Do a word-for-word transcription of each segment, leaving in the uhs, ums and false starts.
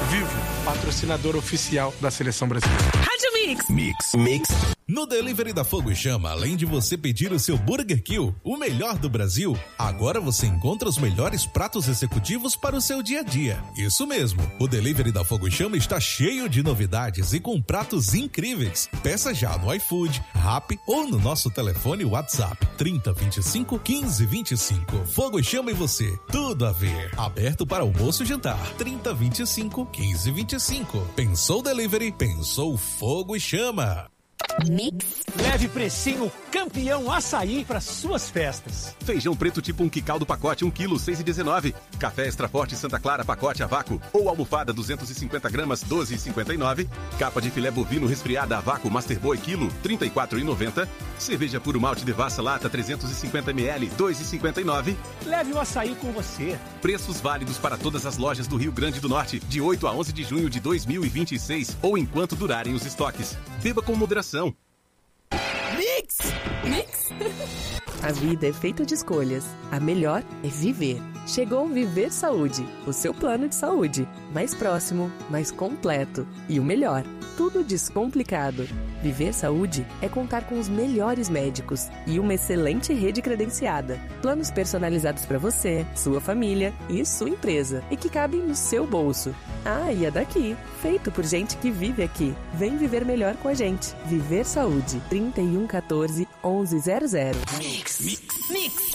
Vivo, patrocinador oficial da Seleção Brasileira. Rádio Mix. Mix. Mix. No Delivery da Fogo e Chama, além de você pedir o seu Burger Kill, o melhor do Brasil, agora você encontra os melhores pratos executivos para o seu dia a dia. Isso mesmo, o Delivery da Fogo e Chama está cheio de novidades e com pratos incríveis. Peça já no iFood, Rappi ou no nosso telefone WhatsApp trinta, vinte e cinco, quinze, vinte e cinco. Fogo e Chama e você, tudo a ver. Aberto para almoço e jantar, trinta, vinte e cinco, quinze, vinte e cinco. Pensou Delivery? Pensou Fogo e Chama. Mix. Leve precinho campeão açaí para suas festas. Feijão preto tipo um quicaldo pacote um quilo, seis e dezenove. Café extra forte Santa Clara pacote a vácuo ou almofada duzentos e cinquenta gramas, doze e cinquenta e nove. Capa de filé bovino resfriada a vácuo Master Boy quilo, trinta e quatro e noventa. Cerveja puro malte Devassa lata trezentos e cinquenta mililitros, dois e cinquenta e nove. Leve o açaí com você. Preços válidos para todas as lojas do Rio Grande do Norte, de oito a onze de junho de dois mil e vinte e seis ou enquanto durarem os estoques. Beba com moderação. Mix! Mix! A vida é feita de escolhas. A melhor é viver. Chegou Viver Saúde, o seu plano de saúde. Mais próximo, mais completo. E o melhor, tudo descomplicado. Viver Saúde é contar com os melhores médicos e uma excelente rede credenciada. Planos personalizados para você, sua família e sua empresa. E que cabem no seu bolso. Ah, e é daqui. Feito por gente que vive aqui. Vem viver melhor com a gente. Viver Saúde. trinta e um, quatorze, onze zero zero. Mix. Mix. Mix.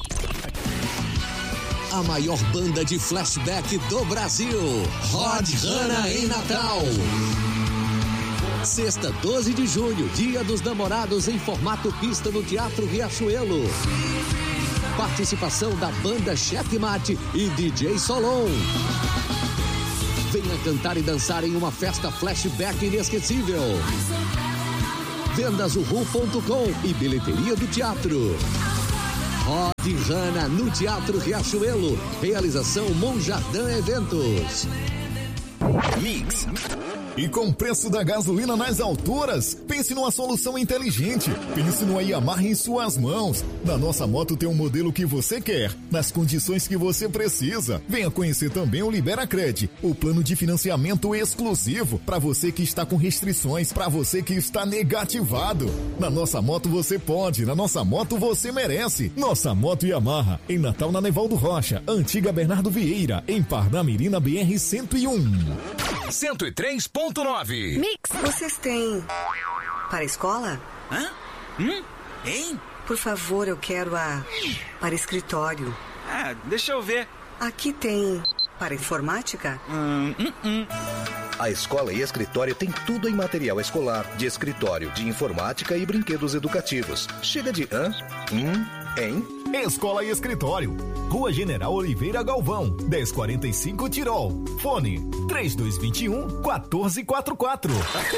A maior banda de flashback do Brasil. Rod Hanna em Natal. Sexta, doze de junho, Dia dos Namorados em formato pista no Teatro Riachuelo. Participação da banda Checkmate e D J Solon. Venha cantar e dançar em uma festa flashback inesquecível. Vendas uhu ponto com e bilheteria do teatro. Rod Hanna no Teatro Riachuelo. Realização Monjardim Eventos. Mix. E com preço da gasolina nas alturas, pense numa solução inteligente. Pense no Yamaha em suas mãos. Na nossa moto tem um modelo que você quer, nas condições que você precisa. Venha conhecer também o Liberacred, o plano de financiamento exclusivo para você que está com restrições, para você que está negativado. Na nossa moto você pode, na nossa moto você merece. Nossa moto Yamaha, em Natal na Nevaldo Rocha, Antiga Bernardo Vieira, em Parnamirim na B R cento e um. cento e três ponto nove. Mix. Vocês têm para a escola? Hã? Hum? Hein? Por favor, eu quero a para escritório. Ah, deixa eu ver. Aqui tem para informática? Hum, hum, hum. A escola e escritório tem tudo em material escolar, de escritório, de informática e brinquedos educativos. Chega de hã? Hum? Hein? Escola e Escritório. Rua General Oliveira Galvão, dez quarenta e cinco Tirol. Fone três dois dois um, quatro quatro quatro.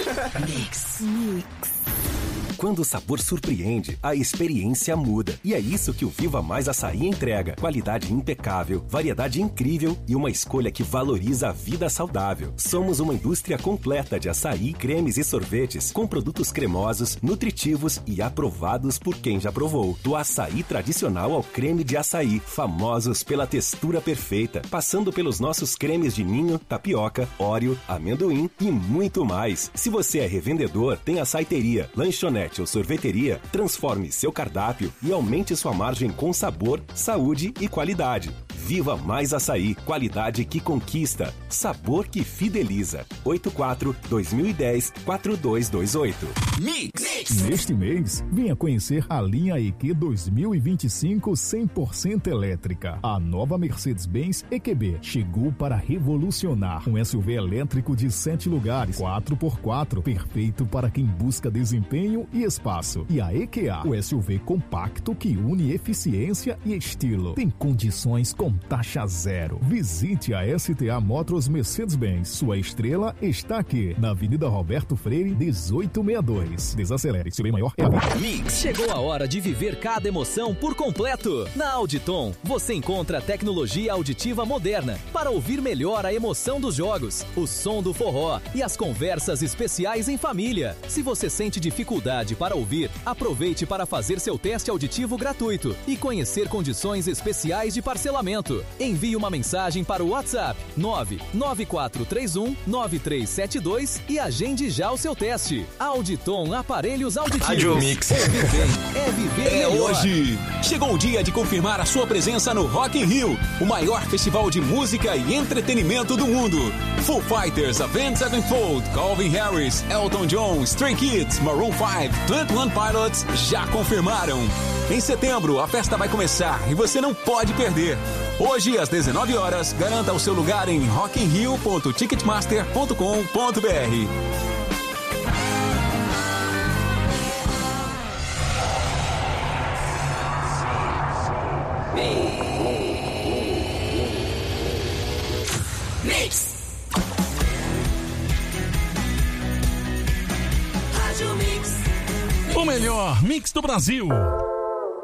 Mix. Mix. Quando o sabor surpreende, a experiência muda. E é isso que o Viva Mais Açaí entrega. Qualidade impecável, variedade incrível e uma escolha que valoriza a vida saudável. Somos uma indústria completa de açaí, cremes e sorvetes, com produtos cremosos, nutritivos e aprovados por quem já provou. Do açaí tradicional ao creme de açaí, famosos pela textura perfeita, passando pelos nossos cremes de ninho, tapioca, óreo, amendoim e muito mais. Se você é revendedor, tem açaiteria, lanchonete ou sorveteria, transforme seu cardápio e aumente sua margem com sabor, saúde e qualidade. Viva Mais Açaí, qualidade que conquista, sabor que fideliza. oito quatro, dois mil e dez, quatro dois dois oito. Mix. Neste mês, venha conhecer a linha E Q dois mil e vinte e cinco cem por cento elétrica. A nova Mercedes-Benz E Q B chegou para revolucionar. Um S U V elétrico de sete lugares, quatro por quatro, perfeito para quem busca desempenho e espaço. E a E Q A, o S U V compacto que une eficiência e estilo. Tem condições com taxa zero. Visite a S T A Motors Mercedes-Benz. Sua estrela está aqui, na Avenida Roberto Freire, dezoito sessenta e dois. Desacelere, seu bem maior é a vida. Mix. Chegou a hora de viver cada emoção por completo. Na Auditon, você encontra tecnologia auditiva moderna para ouvir melhor a emoção dos jogos, o som do forró e as conversas especiais em família. Se você sente dificuldade para ouvir, aproveite para fazer seu teste auditivo gratuito e conhecer condições especiais de parcelamento. desconto. Envie uma mensagem para o WhatsApp nove nove quatro três um nove três sete dois e agende já o seu teste. Auditon Aparelhos Auditivos. Rádio Mix. Ouvir bem é viver É melhor. hoje. Chegou o dia de confirmar a sua presença no Rock in Rio, o maior festival de música e entretenimento do mundo. Foo Fighters, Avenged Sevenfold, Calvin Harris, Elton John, Stray Kids, Maroon five, twenty one Pilots já confirmaram. Em setembro, a festa vai começar e você não pode perder. Hoje, às dezenove horas, garanta o seu lugar em rock in rio ponto ticketmaster ponto com ponto b r. Mix. O melhor mix do Brasil.